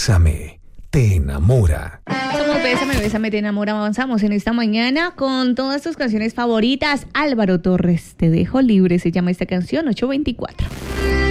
Bésame, te enamora. Somos Bésame, Bésame, te enamora. Avanzamos en esta mañana con todas tus canciones favoritas. Álvaro Torres, Te dejo libre, se llama esta canción, 824.